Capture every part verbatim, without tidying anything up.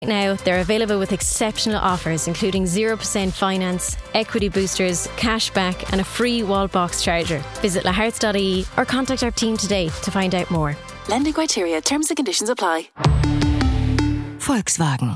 Now, they're available with exceptional offers, including zero percent finance, equity boosters, cashback, and a free wall box charger. Visit laharts dot I E or contact our team today to find out more. Lending criteria, terms and conditions apply. Volkswagen.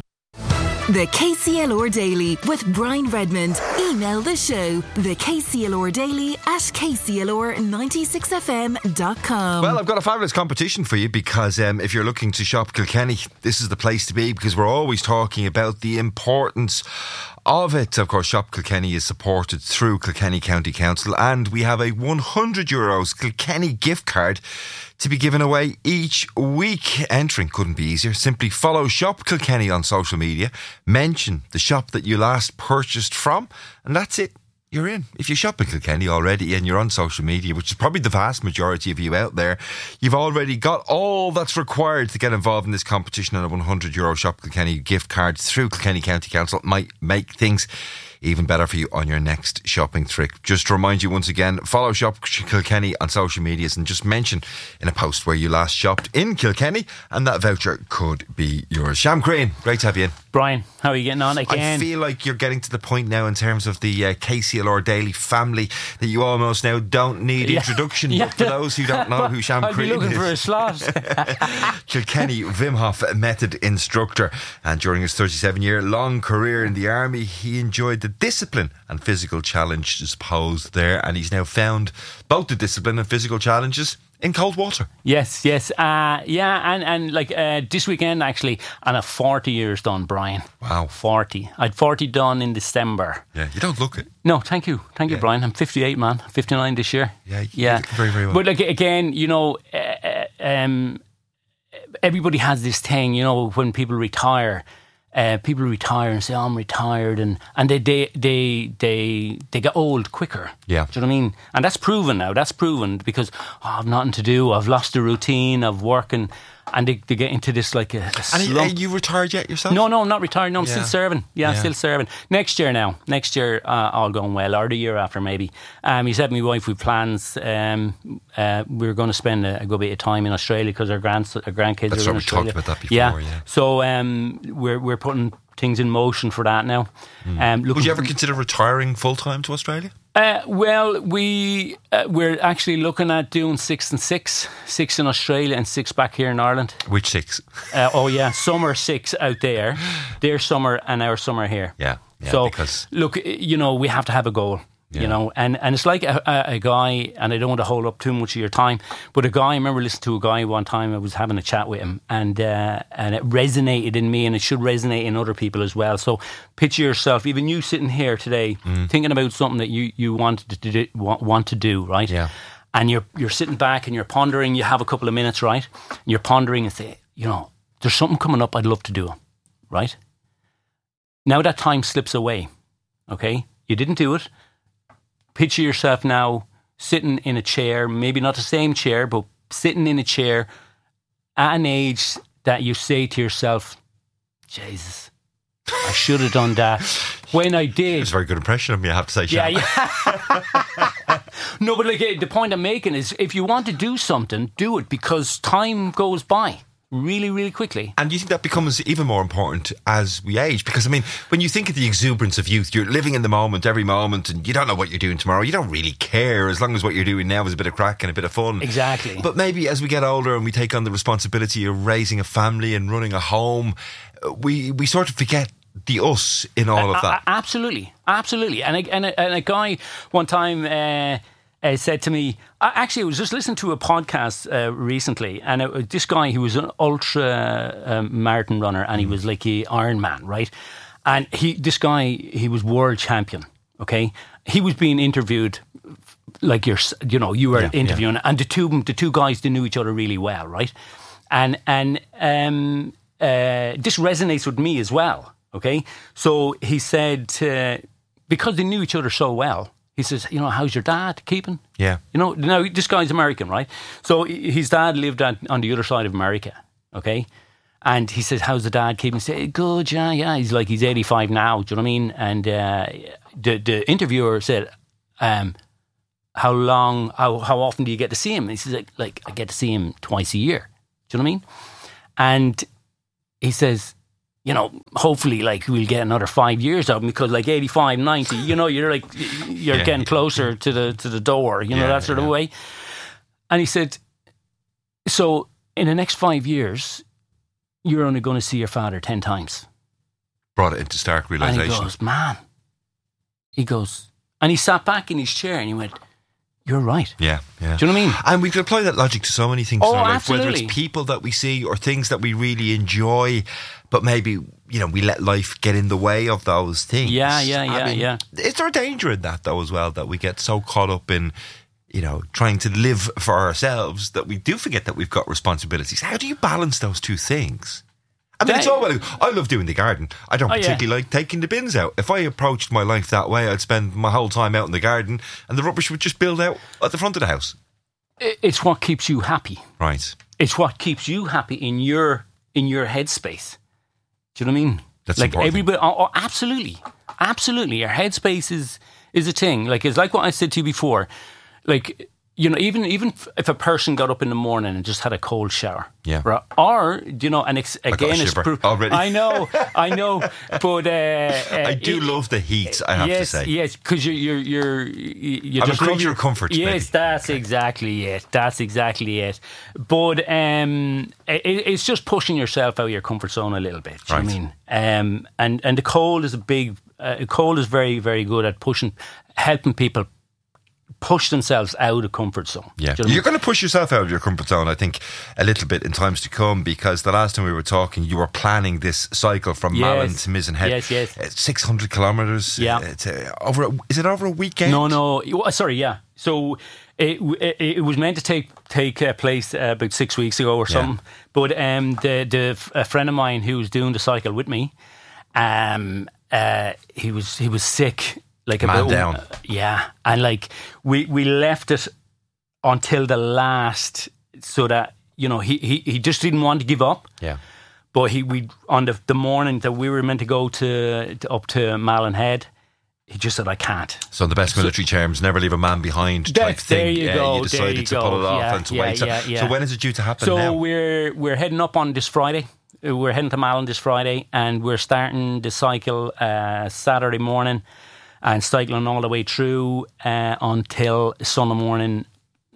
The K C L R Daily with Brian Redmond. Email the show, the K C L R Daily at K C L R ninety-six F M dot com. Well, I've got a fabulous competition for you because um, if you're looking to shop Kilkenny, this is the place to be, because we're always talking about the importance of it. Of course, Shop Kilkenny is supported through Kilkenny County Council, and we have a one hundred euros Kilkenny gift card to be given away each week. Entering couldn't be easier. Simply follow Shop Kilkenny on social media, mention the shop that you last purchased from, and that's it. You're in. If you shop in Kilkenny already and you're on social media, which is probably the vast majority of you out there, you've already got all that's required to get involved in this competition, and a one hundred euro Shop Kilkenny gift card through Kilkenny County Council might make things even better for you on your next shopping trip. Just to remind you once again, follow Shop Kilkenny on social medias and just mention in a post where you last shopped in Kilkenny, and that voucher could be yours. Sham Crean, great to have you in. Brian, how are you getting on again? I feel like you're getting to the point now in terms of the uh, K C L R Daily family that you almost now don't need Yeah. introduction. Yeah. But for those who don't know who Sham I'll Crean be looking is, for a slot. Kilkenny Wim Hof method instructor, and during his thirty-seven year long career in the army, he enjoyed the discipline and physical challenges posed there, and he's now found both the discipline and physical challenges in cold water. Yes, yes. Uh, yeah, and, and like uh, this weekend actually, and a forty years done, Brian. Wow. forty. I had forty done in December. Yeah, you don't look it. No, thank you. Thank you, Yeah. Brian. I'm fifty-eight, man. fifty-nine this year. Yeah, you yeah. look very, very well. But like again, you know, uh, um, everybody has this thing, you know, when people retire, uh, people retire and say, oh, I'm retired, and, and they, they they they they get old quicker. Yeah. Do you know what I mean? And that's proven now. That's proven because oh, I've nothing to do. I've lost the routine of working, and they, they get into this like a, a And slump. are you retired yet yourself? No, no, I'm not retired. No, I'm Yeah. still serving. Yeah, I'm Yeah. still serving. Next year now. Next year, uh, all going well. Or the year after, maybe. Um, he said to my wife, we plans. Um, uh, we were going to spend a, a good bit of time in Australia because our, grands, our grandkids That's are right, in we Australia. talked about that before, Yeah. yeah. So um, we're we're putting things in motion for that now. Mm. Um, Would looking you ever for- consider retiring full time to Australia? uh, well, we uh, we're actually looking at doing six and six, six in Australia and six back here in Ireland. Which six? Uh, oh yeah, summer six out there, their summer and our summer here. Yeah, yeah, so because- look, you know, we have to have a goal. Yeah. You know, and, and it's like a, a, a guy, and I don't want to hold up too much of your time, but a guy, I remember listening to a guy one time, I was having a chat with him, and uh, and it resonated in me, and it should resonate in other people as well. So picture yourself, even you sitting here today, Mm. thinking about something that you, you wanted to do, want, want to do, right? Yeah. And you're you're sitting back and you're pondering, you have a couple of minutes, right? And you're pondering and say, you know, there's something coming up I'd love to do, right? Now that time slips away, okay? You didn't do it. Picture yourself now sitting in a chair, maybe not the same chair, but sitting in a chair at an age that you say to yourself, Jesus, I should have done that. When I did. It's a very good impression of me, I have to say, Yeah, Sham. yeah. No, but like eh, the point I'm making is if you want to do something, do it, because time goes by really, really quickly. And do you think that becomes even more important as we age? Because, I mean, when you think of the exuberance of youth, you're living in the moment, every moment, and you don't know what you're doing tomorrow. You don't really care as long as what you're doing now is a bit of crack and a bit of fun. Exactly. But maybe as we get older and we take on the responsibility of raising a family and running a home, uh, we, we sort of forget the us in all of that. Uh, absolutely, absolutely. And a, and a, and a guy one time uh, uh, said to me, uh, actually, I was just listening to a podcast uh, recently, and it, this guy, he was an ultra um, marathon runner, and he was like a Iron Man, right? And he, this guy, he was world champion. Okay, he was being interviewed. Like you're, you know, you were Yeah, interviewing, and the two, the two guys, they knew each other really well, right? And and um, uh, this resonates with me as well. Okay, so he said, uh, because they knew each other so well, he says, you know, how's your dad keeping? Yeah. You know, now this guy's American, right? So his dad lived at, on the other side of America, okay? And he says, how's the dad keeping? He said, good, yeah, yeah. He's like, he's eighty-five now, do you know what I mean? And uh, the, the interviewer said, um, how long, how, how often do you get to see him? And he says, like, like, I get to see him twice a year. Do you know what I mean? And he says, you know, hopefully, like, we'll get another five years out of him, because, like, eighty-five, ninety, you know, you're like, you're Yeah. getting closer to the to the door, you know, Yeah, that sort yeah. of way. And he said, so in the next five years, you're only going to see your father ten times. Brought it into stark And realisation. he goes, man. He goes, and he sat back in his chair and he went, you're right. Yeah, yeah. Do you know what I mean? And we could apply that logic to so many things Oh, in our life, whether absolutely. it's people that we see or things that we really enjoy, but maybe, you know, we let life get in the way of those things. Yeah, yeah, I yeah, mean, yeah. Is there a danger in that, though, as well, that we get so caught up in, you know, trying to live for ourselves that we do forget that we've got responsibilities? How do you balance those two things? I mean, it's They- all well. I love doing the garden. I don't Oh, yeah. particularly like taking the bins out. If I approached my life that way, I'd spend my whole time out in the garden and the rubbish would just build out at the front of the house. I- It's what keeps you happy. Right. It's what keeps you happy in your in your headspace. Do you know what I mean? That's like important. everybody. Oh, oh, absolutely, absolutely. Your headspace is is a thing. Like it's like what I said to you before. Like, you know, even even if a person got up in the morning and just had a cold shower, Yeah. right? Or you know, and ex- got a again, it's shiver proof. already. I know, I know, but uh, uh, I do it- love the heat, I have yes, to say. yes, because you're you're you're you're I'm a just creature loving- of comfort, Yes, maybe. that's exactly it. That's exactly it. But um, it, it's just pushing yourself out of your comfort zone a little bit. Do you know what I mean? Um, and and the cold is a big. Uh, cold is very very good at pushing, helping people push themselves out of comfort zone. Yeah, Do you know what I mean? you're going to push yourself out of your comfort zone, I think, a little bit in times to come, because the last time we were talking, you were planning this cycle from Yes. Malin to Mizenhead. Yes, yes. It's six hundred kilometres. Yeah. It's uh, over. A, is it over a weekend? No, no. Oh, sorry, yeah. So it it, it was meant to take take uh, place uh, about six weeks ago or Yeah. something. But um, the the a friend of mine who was doing the cycle with me, um, uh, he was he was sick. Like Man about down. uh, yeah, and like we we left it until the last, so that you know he he, he just didn't want to give up. Yeah. But he we on the the morning that we were meant to go to, to up to Malin Head, he just said I can't. So the best military terms, never leave a man behind type That's- thing. there you yeah, go, You decided there you to go. pull it off Yeah, and to yeah, wait. So, yeah, yeah. so when is it due to happen So now? we're we're heading up on this Friday. Uh, We're heading to Malin this Friday, and we're starting the cycle uh, Saturday morning, and cycling all the way through uh, until Sunday morning.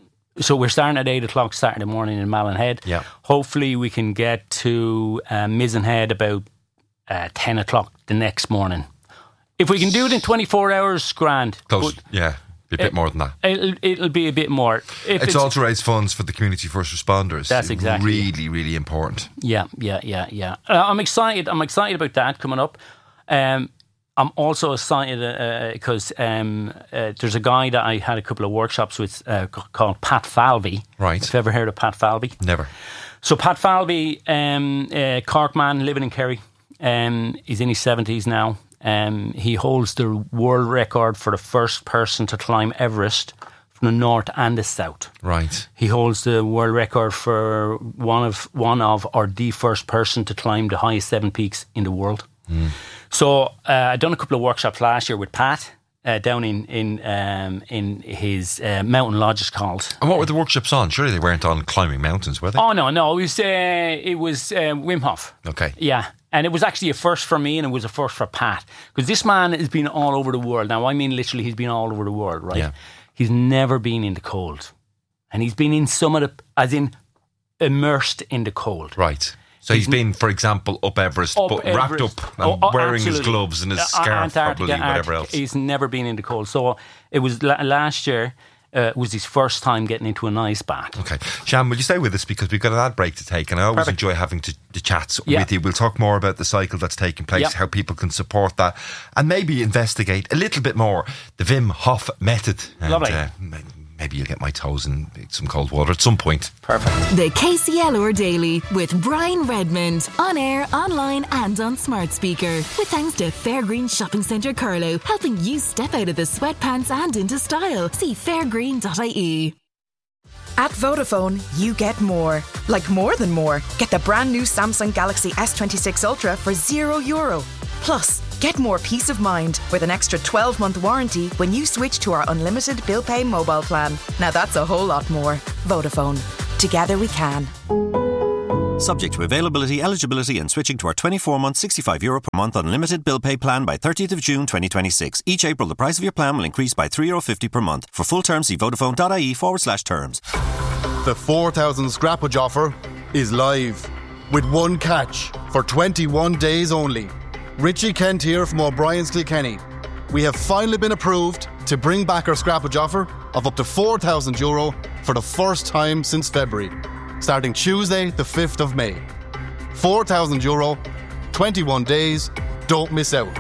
So we're starting at eight o'clock Saturday morning in Malin Head. Yeah. Hopefully we can get to uh, Mizenhead about uh, ten o'clock the next morning. If we can do it in twenty-four hours, grand. Close. But Yeah, be a bit more than that. It'll, it'll be a bit more. If It's, all to raise funds for the community first responders. That's exactly really, really important. Yeah, yeah, yeah, yeah. Uh, I'm excited. I'm excited about that coming up. Um, I'm also excited because uh, um, uh, there's a guy that I had a couple of workshops with uh, c- called Pat Falvey. Right. Have you ever heard of Pat Falvey? Never. So Pat Falvey, um, uh, Cork man living in Kerry. Um, he's in his seventies now. Um, he holds the world record for the first person to climb Everest from the north and the south. Right. He holds the world record for one of one of or the first person to climb the highest seven peaks in the world. Mm. So uh, I done a couple of workshops last year with Pat uh, down in in um, in his uh, mountain lodge, it's called. And what were the workshops on? Surely they weren't on climbing mountains, were they? Oh no, no, it was uh, it was uh, Wim Hof. Okay. Yeah. And it was actually a first for me, and it was a first for Pat, because this man has been all over the world. Now, I mean, literally, he's been all over the world, right? Yeah. He's never been in the cold, and he's been in some of the, as in, immersed in the cold. Right. So he's been, for example, up Everest, Up but wrapped Everest. up and Oh, oh, wearing his absolutely. gloves and his Uh, scarf, Antarctica, probably, whatever Arctic. else. He's never been in the cold. So it was la- last year. Uh, was his first time getting into an ice bath. Okay. Shan, will you stay with us, because we've got an ad break to take, and I always Perfect. enjoy having to, the chats Yeah. with you. We'll talk more about the cycle that's taking place, Yeah. how people can support that, and maybe investigate a little bit more the Wim Hof method. And, Lovely. Uh, maybe you'll get my toes in some cold water at some point. Perfect. The K C L R Daily with Brian Redmond. On air, online and on smart speaker. With thanks to Fairgreen Shopping Centre Carlow, helping you step out of the sweatpants and into style. See fairgreen dot I E. At Vodafone, you get more. Like more than more. Get the brand new Samsung Galaxy S twenty-six Ultra for zero euro. Plus, get more peace of mind with an extra twelve-month warranty when you switch to our unlimited bill pay mobile plan. Now that's a whole lot more. Vodafone. Together we can. Subject to availability, eligibility and switching to our twenty-four month, sixty-five euro per month unlimited bill pay plan by thirtieth of June twenty twenty-six. Each April, the price of your plan will increase by three euro fifty per month. For full terms, see vodafone.ie forward slash terms. The four thousand scrappage offer is live with one catch for twenty-one days only. Richie Kent here from O'Brien's Kilkenny. We have finally been approved to bring back our scrappage offer of up to four thousand euro for the first time since February, starting Tuesday the fifth of May. four thousand euro, twenty-one days, don't miss out.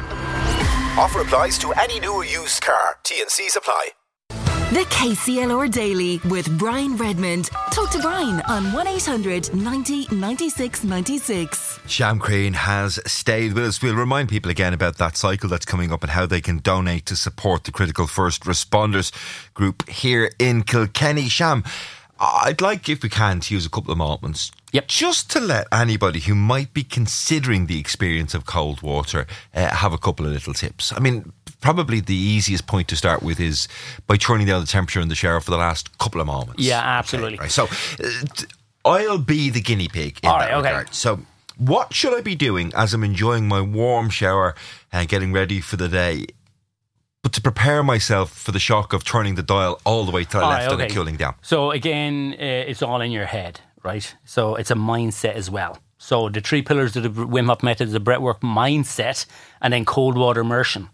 Offer applies to any new or used car. T and C's apply. The K C L R Daily with Brian Redmond. Talk to Brian on one eight hundred ninety ninety-six ninety-six. Sham Crane has stayed with us. We'll remind people again about that cycle that's coming up and how they can donate to support the Critical First Responders group here in Kilkenny. Sham, I'd like, if we can, to use a couple of moments Yep. just to let anybody who might be considering the experience of cold water uh, have a couple of little tips. I mean, probably the easiest point to start with is by turning down the temperature in the shower for the last couple of moments. Yeah, absolutely. Okay, right. So uh, t- I'll be the guinea pig in All that right, okay. regard. So what should I be doing as I'm enjoying my warm shower and getting ready for the day, but to prepare myself for the shock of turning the dial all the way to the All left right, and it okay. cooling down? So again, uh, it's all in your head, right? So it's a mindset as well. So the three pillars of the Wim Hof method is the breathwork, mindset, and then cold water immersion.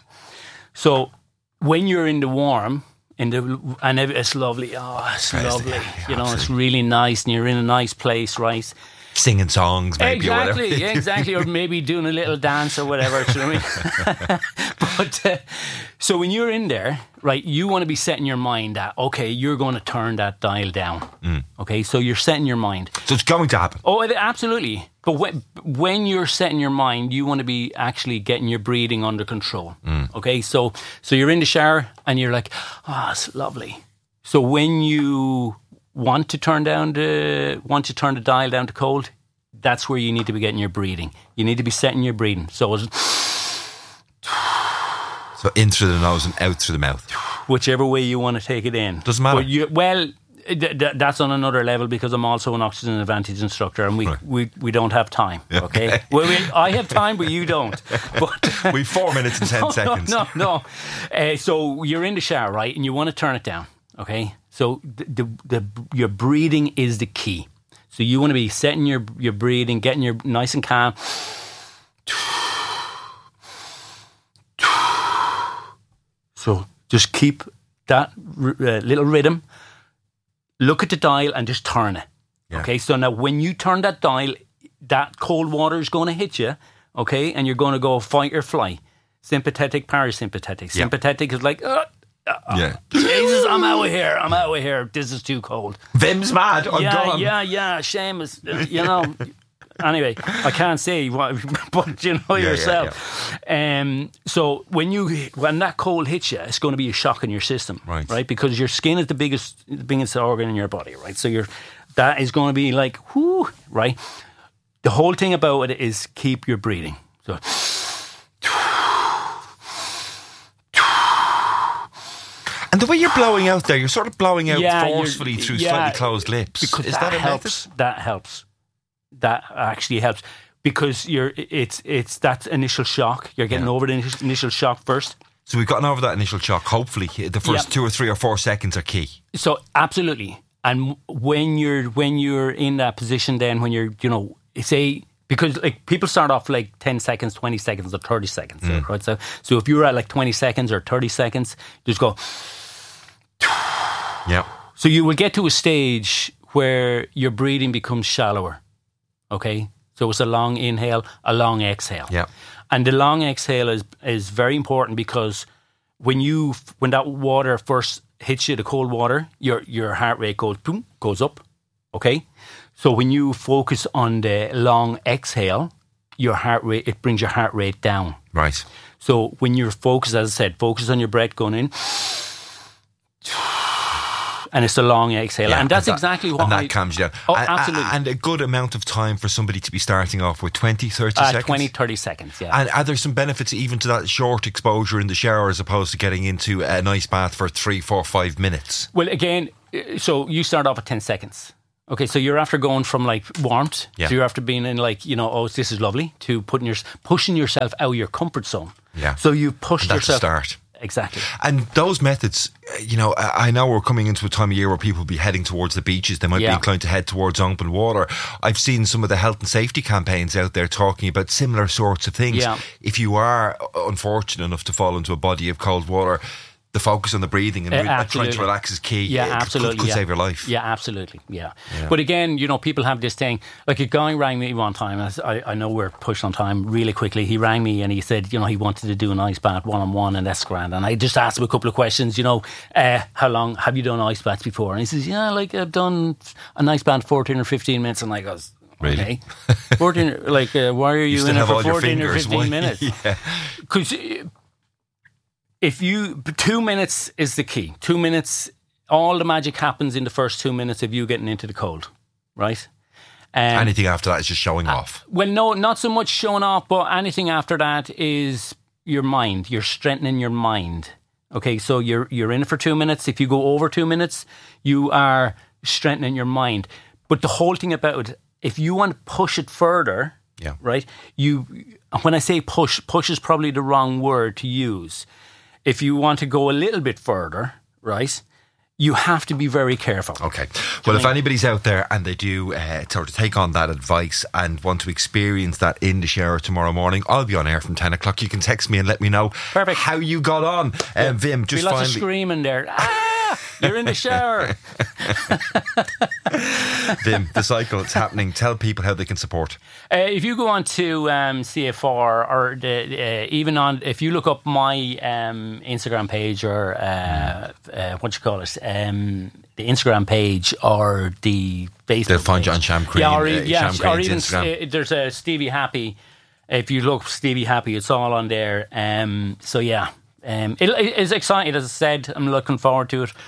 So when you're in the warm, in the and it's lovely. Oh, it's Yes, lovely. yeah, you know, absolutely. it's really nice, and you're in a nice place, right? Singing songs, maybe, or Exactly, whatever. yeah, exactly, or maybe doing a little dance or whatever. Do you know what I mean? But uh, so when you're in there, right, you want to be setting your mind that okay, you're going to turn that dial down. Mm. Okay, so you're setting your mind. So it's going to happen. Oh, it- absolutely. But when when you're setting your mind, you want to be actually getting your breathing under control. Mm. Okay, so so you're in the shower and you're like, ah, oh, it's lovely. So when you want to turn down the want to turn the dial down to cold, that's where you need to be getting your breathing. You need to be setting your breathing. So it's So in through the nose and out through the mouth. whichever way you want to take it in. Doesn't matter. But you, well, th- th- that's on another level because I'm also an Oxygen Advantage instructor and we Right. we, we don't have time. Okay. Okay. Well, we, I have time, but you don't. But We've four minutes and ten no, seconds. No, no, no. Uh, so you're in the shower, right? And you want to turn it down. Okay. So the, the, the your breathing is the key. So you want to be setting your your breathing, getting your nice and calm. So just keep that r- uh, little rhythm. Look at the dial and just turn it. Yeah. Okay. So now when you turn that dial, that cold water is going to hit you. Okay, and you're going to go fight or fly. Sympathetic, parasympathetic. Yeah. Sympathetic is like, uh, Yeah. Jesus, I'm out of here. I'm out of here. This is too cold. Vim's mad. I'm yeah, gone. yeah, yeah. Seamus, uh, you know. Anyway, I can't say what, but you know Yeah, yeah, yourself. Um, so when you when that cold hits you, it's going to be a shock in your system, Right. Right, because your skin is the biggest, the biggest organ in your body, right? So you're that is going to be like, whoo, right? The whole thing about it is keep your breathing. So. And the way you're blowing out there, you're sort of blowing out Yeah, you're- forcefully through yeah, slightly closed lips. Because Is that, that a helps. method? That helps. That actually helps because you're. It's it's that initial shock. You're getting Yeah. over the initial, initial shock first. So we've gotten over that initial shock. Hopefully, the first Yeah. two or three or four seconds are key. So absolutely. And when you're when you're in that position, then when you're you know say because like people start off like ten seconds, twenty seconds, or thirty seconds, Mm. right? So so if you're at like twenty seconds or thirty seconds, just go. Yeah. So you will get to a stage where your breathing becomes shallower. Okay? So it's a long inhale, a long exhale. Yeah. And the long exhale is is very important because when you when that water first hits you, the cold water, your your heart rate goes boom, goes up. Okay? So when you focus on the long exhale, your heart rate it brings your heart rate down. Right. So when you're focused, as I said, focus on your breath going in. And it's a long exhale. Yeah, and that's that- exactly what And that I, calms you down. Oh, and, absolutely. And a good amount of time for somebody to be starting off with twenty, thirty uh, seconds? twenty, thirty seconds, yeah. And are there some benefits even to that short exposure in the shower as opposed to getting into a nice bath for three, four, five minutes? Well, again, uh, so you start off at ten seconds. Okay, so you're after going from like warmth, Yeah. so you're after being in like, you know, oh, this is lovely, to putting your, pushing yourself out of your comfort zone. Yeah. So you push And that's yourself. the start. Exactly. And those methods, you know, I I know we're coming into a time of year where people will be heading towards the beaches. They might Yeah. be inclined to head towards open water. I've seen some of the health and safety campaigns out there talking about similar sorts of things. Yeah. If you are unfortunate enough to fall into a body of cold water, the focus on the breathing and Uh, re- trying absolutely. to relax is key. Yeah, It could- absolutely. Could, yeah. save your life. Yeah, absolutely. Yeah. Yeah. But again, you know, people have this thing. Like a guy rang me one time. As I, I know we're pushed on time really quickly. He rang me and he said, you know, he wanted to do an ice bath one on one, and that's grand. And I just asked him a couple of questions. You know, uh, how long have you done ice baths before? And he says, yeah, like I've done an ice bath fourteen or fifteen minutes. And I goes, Really? okay, fourteen. Like, uh, why are you, You still in it have for all your fourteen or fingers. fifteen Why- minutes? Yeah. Because if you, two minutes is the key. Two minutes, all the magic happens in the first two minutes of you getting into the cold, right? Um, Anything after that is just showing off. well, no, not so much showing off, but anything after that is your mind. You're strengthening your mind. Okay, so you're you're in it for two minutes. If you go over two minutes, you are strengthening your mind. But the whole thing about it, if you want to push it further, Yeah. right? You, when I say push, push is probably the wrong word to use. If you want to go a little bit further, right, you have to be very careful. Okay. Well, if anybody's out there and they do uh, sort of take on that advice and want to experience that in the shower tomorrow morning, I'll be on air from ten o'clock. You can text me and let me know Perfect. how you got on. Um, Vim, just Be lots finally. of screaming there. Ah, you're in the shower. Vim, the cycle, it's happening. Tell people how they can support. Uh, if you go on to um, C F R or the, uh, even on, if you look up my um, Instagram page or uh, uh, what you call it, um, the Instagram page or the Facebook They'll find page. you on Sham Crean, Yeah, or, uh, yeah, Sham or Crean's even Instagram. uh, there's a Stevie Happy. If you look Stevie Happy, it's all on there. Um, so yeah, um, it, it's exciting. As I said, I'm looking forward to it.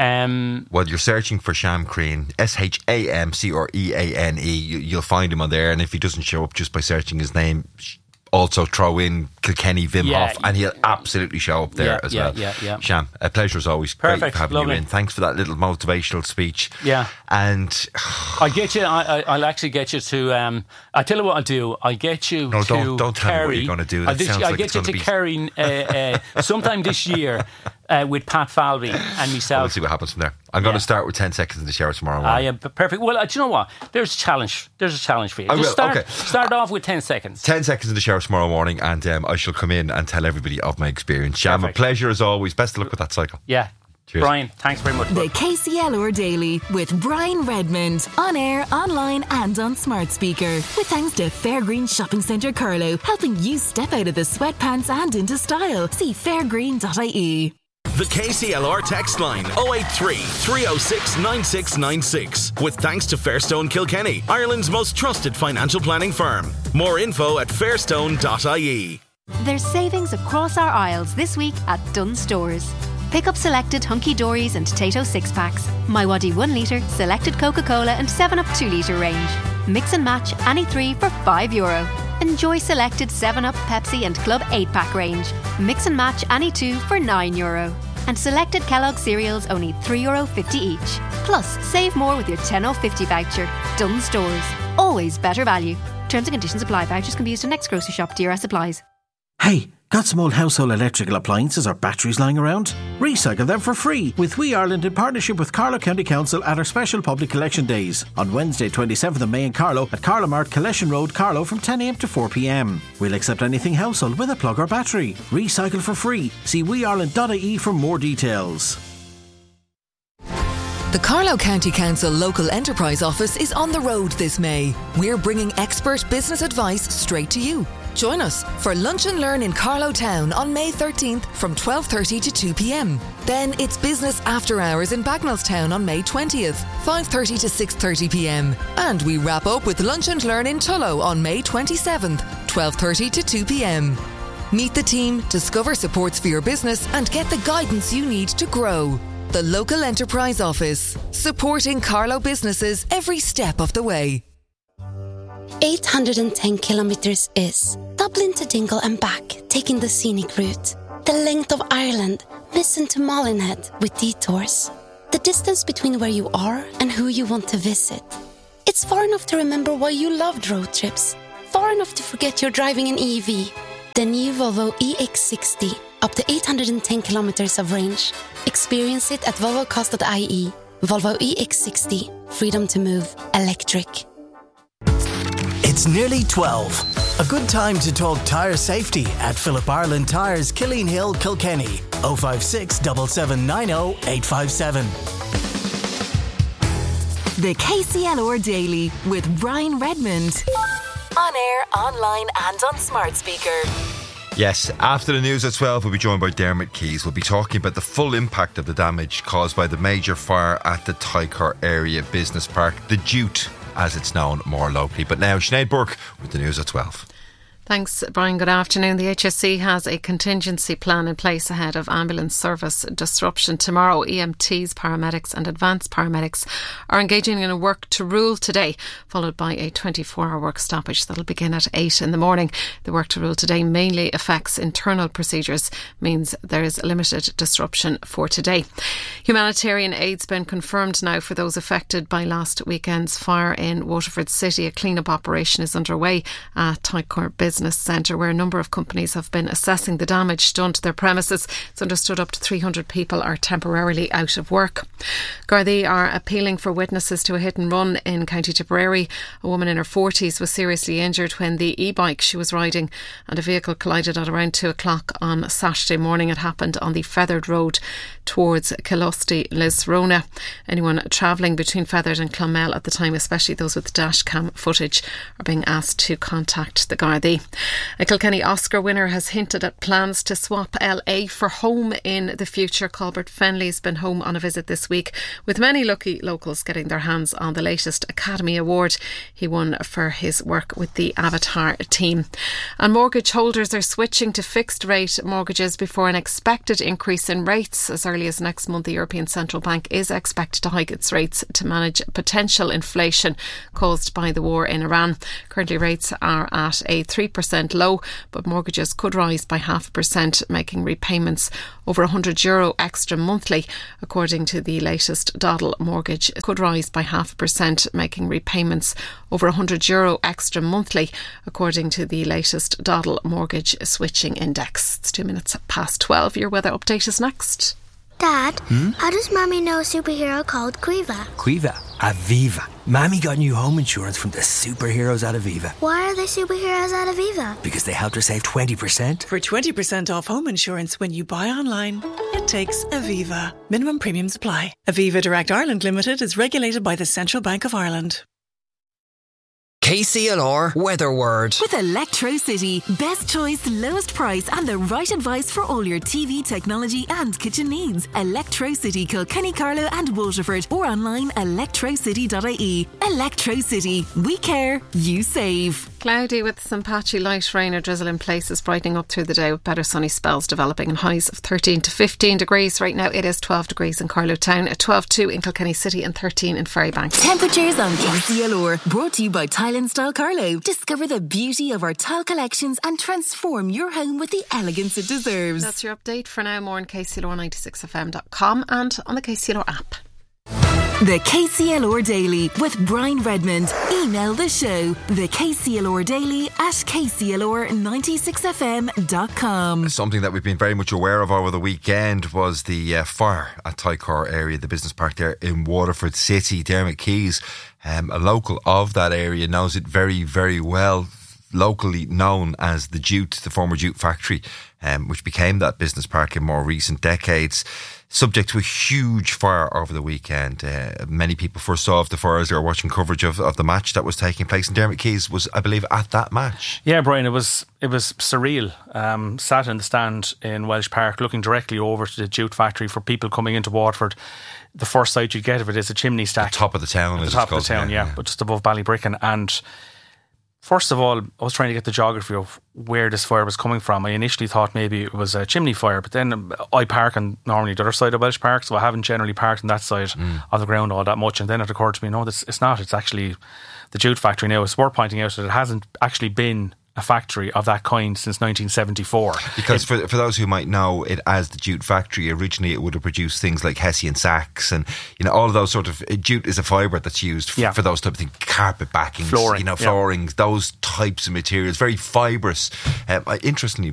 Um, Well, you're searching for Sham Crean, S H A M C R E A N E. You, you'll find him on there. And if he doesn't show up just by searching his name, sh- also throw in Kilkenny Vim Yeah, Hof, and he'll absolutely show up there Yeah, as yeah, well. yeah, yeah. Sham, a pleasure as always. Great Perfect, having lovely. you in. Thanks for that little motivational speech. Yeah. And I'll get you. I, I, I'll actually get you to. Um, I tell you what I'll do. I'll get you No, to don't- don't tell me what Kerry. you're gonna do. I'll, That get you- sounds I'll like get it's you gonna to be- Kerry uh, uh, sometime this year uh, with Pat Falvey and we'll myself. see what happens from there. I'm going Yeah. to start with ten seconds in the shower tomorrow Ah, morning. yeah, p- perfect. Well, uh, do you know what? There's a challenge. There's a challenge for you. I Just will, start, okay. start off with ten seconds. ten seconds in the shower tomorrow morning, and um, I shall come in and tell everybody of my experience. Sham, Perfect. a pleasure as always. Best of luck with that cycle. Yeah. Cheers. Brian, thanks very much. The K C L R Daily with Brian Redmond. On air, online and on smart speaker. With thanks to Fairgreen Shopping Centre Carlow, helping you step out of the sweatpants and into style. See fairgreen dot I E. The K C L R text line oh eight three, three oh six, nine six nine six. With thanks to Fairstone Kilkenny, Ireland's most trusted financial planning firm. More info at fairstone dot I E. There's savings across our aisles this week at Dunnes Stores. Pick up selected Hunky Dories and Tato six packs, My Waddy one litre, selected Coca-Cola and seven up two litre range. Mix and match any three for five euro. Enjoy selected seven up, Pepsi and Club eight pack range. Mix and match any two for nine euro. And selected Kellogg cereals only three euro fifty each. Plus, save more with your ten euro fifty voucher. Dunnes Stores. Always better value. Terms and conditions apply. Vouchers can be used in next grocery shop. D R S applies. Hey, got some old household electrical appliances or batteries lying around? Recycle them for free with We Ireland in partnership with Carlow County Council at our special public collection days on Wednesday twenty-seventh of May in Carlow at Carlow Mart Collection Road, Carlow from ten a m to four p m. We'll accept anything household with a plug or battery. Recycle for free. See we ireland dot I E for more details. The Carlow County Council Local Enterprise Office is on the road this May. We're bringing expert business advice straight to you. Join us for Lunch and Learn in Carlow Town on May thirteenth from twelve thirty to two p m. Then it's Business After Hours in Bagnallstown on May twentieth, five thirty to six thirty p m. And we wrap up with Lunch and Learn in Tullow on May twenty-seventh, twelve thirty to two p m. Meet the team, discover supports for your business and get the guidance you need to grow. The Local Enterprise Office, supporting Carlow businesses every step of the way. eight hundred ten kilometres is Dublin to Dingle and back, taking the scenic route. The length of Ireland, missing to Molinhead with detours. the distance between where you are and who you want to visit. It's far enough to remember why you loved road trips, far enough to forget you're driving an E V. The new Volvo E X sixty, up to eight hundred ten kilometers of range. Experience it at volvo cars dot I E. Volvo E X sixty, freedom to move, electric. It's nearly twelve. A good time to talk tyre safety at Philip Ireland Tyres, Killeen Hill, Kilkenny. oh five six, seven seven nine oh, eight five seven. The K C L R Daily with Brian Redmond. On air, online and on smart speaker. Yes, after the news at twelve, we'll be joined by Dermot Keys. We'll be talking about the full impact of the damage caused by the major fire at the Tycar Area Business Park, the Jute, as it's known more locally. But now, Sinead Burke with the news at twelve. Thanks, Brian. Good afternoon. The H S C has a contingency plan in place ahead of ambulance service disruption tomorrow. E M Ts, paramedics and advanced paramedics are engaging in a work to rule today, followed by a twenty-four hour work stoppage that'll begin at eight in the morning. The work to rule today mainly affects internal procedures, means there is limited disruption for today. Humanitarian aid's been confirmed now for those affected by last weekend's fire in Waterford City. A clean-up operation is underway at Tycar Business Business Centre, where a number of companies have been assessing the damage done to their premises. It's understood up to three hundred people are temporarily out of work. Gardaí are appealing for witnesses to a hit and run in County Tipperary. A woman in her forties was seriously injured when the e-bike she was riding and a vehicle collided at around two o'clock on Saturday morning. It happened on the Feathered Road towards Killusty, Lisrona. Anyone travelling between Feathered and Clonmel at the time, especially those with dash cam footage, are being asked to contact the Gardaí. A Kilkenny Oscar winner has hinted at plans to swap L A for home in the future. Colbert Fenley's been home on a visit this week, with many lucky locals getting their hands on the latest Academy Award he won for his work with the Avatar team. And mortgage holders are switching to fixed rate mortgages before an expected increase in rates. As early as next month, the European Central Bank is expected to hike its rates to manage potential inflation caused by the war in Iran. Currently rates are at a three percent low, but mortgages could rise by half a percent, making repayments over one hundred euro extra monthly. According to the latest Doddle, mortgage could rise by half a percent, making repayments over one hundred euro extra monthly, according to the latest Doddle Mortgage Switching Index. It's two minutes past twelve. Your weather update is next. Dad, Hmm? how does Mommy know a superhero called Quiva? Quiva, Aviva. Mammy got new home insurance from the superheroes at Aviva Why are they superheroes at Aviva? because they helped her save twenty percent. For twenty percent off home insurance when you buy online, it takes Aviva. Minimum premiums apply. Aviva Direct Ireland Limited is regulated by the Central Bank of Ireland. K C L R Weather Word. With Electro City, best choice, lowest price and the right advice for all your T V, technology and kitchen needs. Electro City, Kilkenny, Carlow and Waterford, or online electro city dot I E. Electro City, we care, you save. Cloudy with some patchy light rain or drizzle in places, brightening up through the day with better sunny spells developing and highs of thirteen to fifteen degrees. Right now it is twelve degrees in Carlow Town, at twelve two in Kilkenny City and thirteen in Ferrybank. Temperatures on K C L R, brought to you by Thailand Style Carlow. Discover the beauty of our tile collections and transform your home with the elegance it deserves. That's your update for now. More on K C L R ninety-six F M dot com and on the K C L R app. The K C L R Daily with Brian Redmond. Email the show, the K C L R Daily at K C L R ninety-six F M dot com. Something that we've been very much aware of over the weekend was the uh, fire at Tycar Area, the business park there in Waterford City. Dermot Keys, um, a local of that area, knows it very, very well. Locally known as the Jute, the former Jute factory, um, which became that business park in more recent decades. Subject to a huge fire over the weekend. Uh, many people first saw of the fires. They were watching coverage of, of the match that was taking place, and Dermot Keys was, I believe, at that match. Yeah, Brian, it was it was surreal. Um, sat in the stand in Welsh Park, looking directly over to the Jute factory. For people coming into Waterford, the first sight you get of it is a chimney stack. The top of the town. At is the top it's of the town, yeah, yeah, but just above Ballybricken. And first of all, I was trying to get the geography of where this fire was coming from. I initially thought maybe it was a chimney fire, but then I park on normally the other side of Welsh Park, so I haven't generally parked on that side mm. of the ground all that much. And then it occurred to me, no, this, it's not. It's actually the Jute factory now. It's worth pointing out that it hasn't actually been a factory of that kind since nineteen seventy-four. Because it, for for those who might know it as the jute factory, originally it would have produced things like hessian sacks and, you know, all of those sort of, jute is a fibre that's used f- yeah. for those type of things, carpet backings, flooring, you know, yeah. floorings, those types of materials, very fibrous. Um, interestingly,